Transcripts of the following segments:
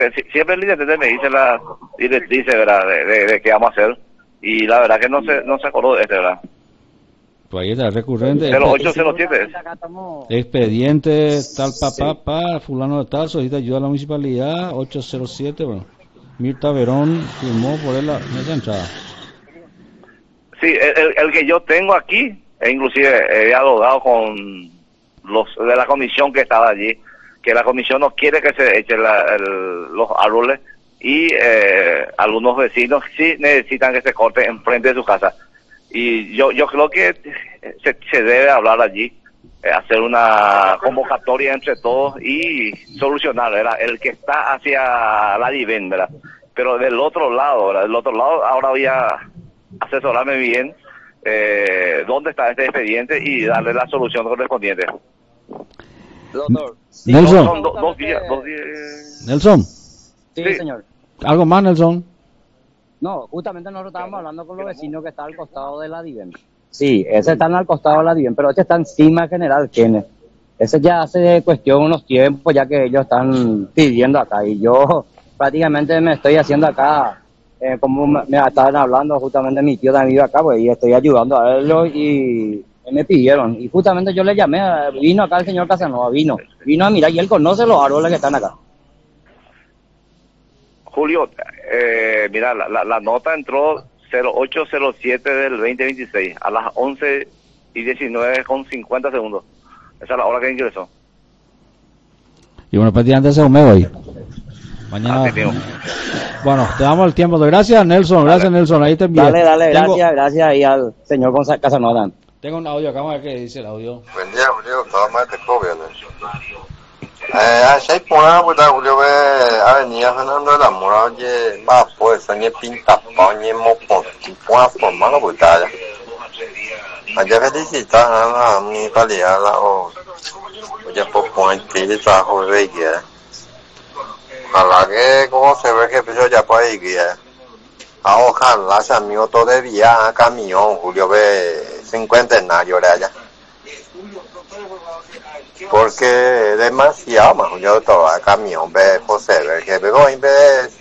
siempre el intendente me dice la directriz, ¿verdad? De qué vamos a hacer. Y la verdad que no se acordó de este, ¿verdad? Pues ahí está, recurrente. 0807 es. Expediente tal fulano de tal, solicita ayuda a la municipalidad, 807, bueno. Mirta Verón firmó por él esa entrada. Sí, el que yo tengo aquí, e inclusive he dialogado con los de la comisión que estaba allí, que la comisión no quiere que se echen los árboles y algunos vecinos sí necesitan que se corte enfrente de su casa. Y yo creo que se debe hablar allí, hacer una convocatoria entre todos y solucionar, ¿verdad? El que está hacia la Diven, ¿verdad? Pero del otro lado, ¿verdad? Del otro lado ahora voy a asesorarme bien dónde está este expediente y darle la solución correspondiente. Doctor. Sí, Nelson. Son dos días. Nelson. Sí, señor. ¿Algo más, Nelson? No, justamente nosotros estábamos hablando con los vecinos que están al costado de la Diven. Sí, ese están al costado de la Diven, pero este está encima de General Kenneth. Ese ya hace cuestión unos tiempos ya que ellos están pidiendo acá y yo prácticamente me estoy haciendo acá, como me estaban hablando justamente mi tío también vive acá, pues y estoy ayudando a ellos y me pidieron. Y justamente yo le llamé, vino acá el señor Casanova, vino a mirar y él conoce los árboles que están acá. Julio, mira, la nota entró 0807 del 2026 a las 11:19 con 50 segundos. Esa es la hora que ingresó. Y bueno, prácticamente se humeo ahí. Mañana. Bueno, te damos el tiempo. Gracias, Nelson. Gracias, Nelson. Ahí te envío. Dale, gracias ahí al señor Casanova. Tengo un audio acá, vamos a ver qué dice el audio. Buen día, Julio. Todo más de COVID. Ayer por la puta Julio ve Avenida Fernando de la Mora, oye, va pues, añe pinta pañe mopo, tipo a formar la puta. Ayer felicita a la municipalidad o oye por puente de trabajo de guía. Ojalá que como se ve que empezó ya por ahí guía. Ojalá se amigo todavía a camión Julio ve 50 en allá allá. Porque demasiado más yo todo a camión ve posible que veo en vez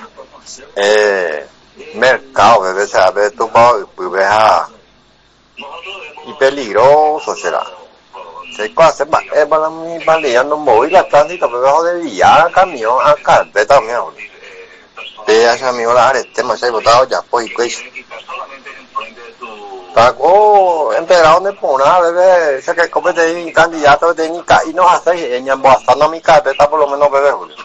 mercado debe saber tu pues veja y peligroso será se cosa es para mi familia no voy bastante que veo de día camión acá de también de ese amigo la arete más he votado ya pues Taco enterado de Puna, bebé, sé que come de candidato de Nica y no hace en bastante mi carpeta por lo menos bebé Julio.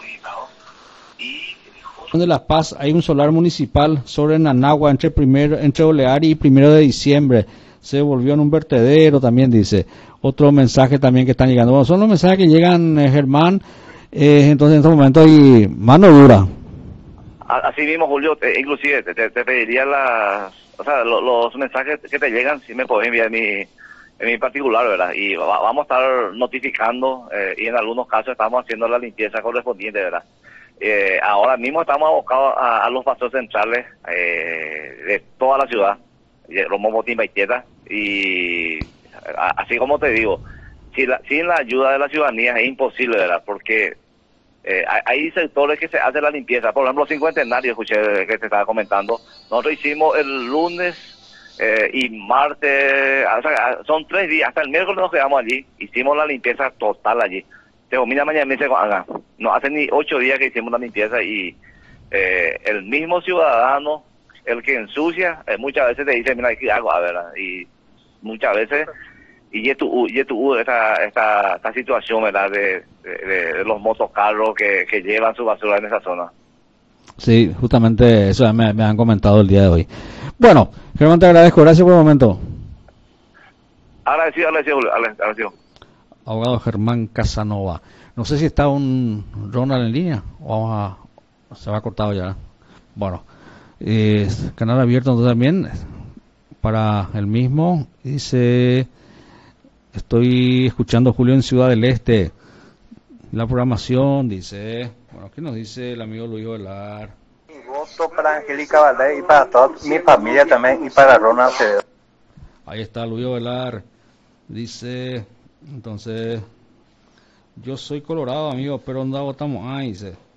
De La Paz hay un solar municipal sobre Nanagua entre Oleari y 1 de diciembre. Se volvió en un vertedero, también dice. Otro mensaje también que están llegando. Bueno, son los mensajes que llegan, Germán. Entonces en este momento hay mano dura. Así mismo, Julio, inclusive te pediría los mensajes que te llegan, si me puedes enviar en mi particular, ¿verdad? Y vamos a estar notificando y en algunos casos estamos haciendo la limpieza correspondiente, ¿verdad? Ahora mismo estamos abocados a los pasos centrales de toda la ciudad, Romo, Botín, Baitieta, y así como te digo, sin la ayuda de la ciudadanía es imposible, ¿verdad? Porque hay sectores que se hace la limpieza, por ejemplo, Cincuentenario, escuché que te estaba comentando, nosotros hicimos el lunes y martes, o sea, son 3 días, hasta el miércoles nos quedamos allí, hicimos la limpieza total allí. Te mira mañana me dice, no hace ni 8 días que hicimos la limpieza y el mismo ciudadano, el que ensucia, muchas veces te dice, mira, ¿qué hago? A ver, y muchas veces y esta situación, ¿verdad? De los motocarros que llevan su basura en esa zona. Sí, justamente eso me han comentado el día de hoy. Bueno, Germán, te agradezco, gracias por el momento. Agradecido. Abogado Germán Casanova. No sé si está un Ronald en línea o se va cortado ya. Bueno, canal abierto entonces también para el mismo. Dice... Estoy escuchando Julio en Ciudad del Este. La programación dice, bueno, ¿qué nos dice el amigo Luis Velar? Mi voto para Angélica Valdés y para toda mi familia también y para Ronald Acevedo. Ahí está Luis Velar. Dice, entonces, yo soy colorado, amigo, pero no votamos. Dice.